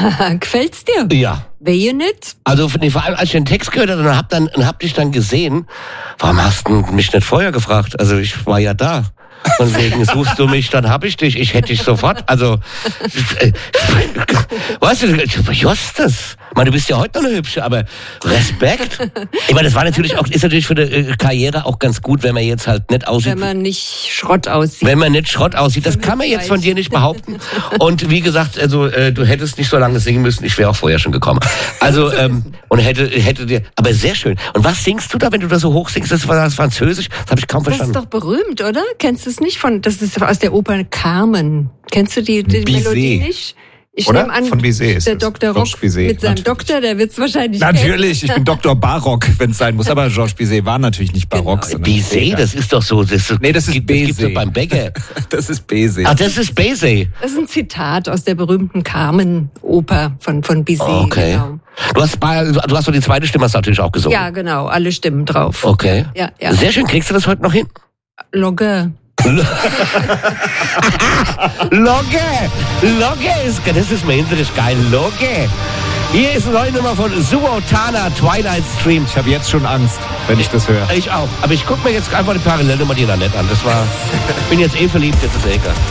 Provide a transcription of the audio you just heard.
Gefällt's dir? Ja. Wehe nicht? Also vor allem, als ich den Text gehört habe und hab dich dann gesehen, warum hast du mich nicht vorher gefragt? Also ich war ja da. Von wegen, suchst du mich, dann hab ich dich. Ich hätte dich sofort. Also, weißt du, Justus, du bist ja heute noch eine Hübsche, aber Respekt. Ich meine, das war natürlich auch, ist natürlich für eine Karriere auch ganz gut, wenn man jetzt halt nicht aussieht. Wenn man nicht Schrott aussieht. Wenn man nicht Schrott aussieht, das kann man jetzt von dir nicht behaupten. Und wie gesagt, also du hättest nicht so lange singen müssen, ich wäre auch vorher schon gekommen. Also und hätte dir, aber sehr schön. Und was singst du da, wenn du da so hoch singst? Das war das Französisch, das habe ich kaum verstanden. Das ist doch berühmt, oder? Kennst du es nicht das ist aus der Oper Carmen. Kennst du die Melodie nicht? Ich nehme an, von Bizet ist der Dr. Rock mit seinem Doktor, der wird's wahrscheinlich Natürlich, kennen. ich bin Dr. Barock, wenn es sein muss. Aber Georges Bizet war natürlich nicht Barock. Genau. Bizet, das ist doch so. Nee, das ist Bizet. Das gibt's doch Bizet. beim Bäcker. Das ist Bizet. Ach, das ist Bizet. Das ist ein Zitat aus der berühmten Carmen-Oper von Bizet. Okay. Genau. Du hast doch die zweite Stimme hast du natürlich auch gesungen. Ja, genau, alle Stimmen drauf. Okay. Ja. Sehr schön. Kriegst du das heute noch hin? Logge. Logge das ist mir hinterlich geil. Logge. Hier ist eine neue Nummer von Suotana, Twilight Stream. Ich habe jetzt schon Angst, wenn ich das höre. Ich auch. Aber ich guck mir jetzt einfach die Parallelnummer, die da nett an. Ich bin jetzt verliebt, jetzt ist egal.